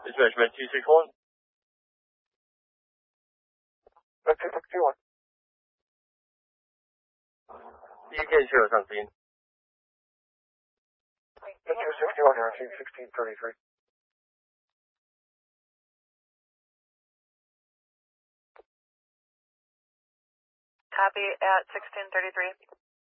It's measurement 261. That's 261. UK 0 something. That's 261 here, I see 1633. Copy at 1633.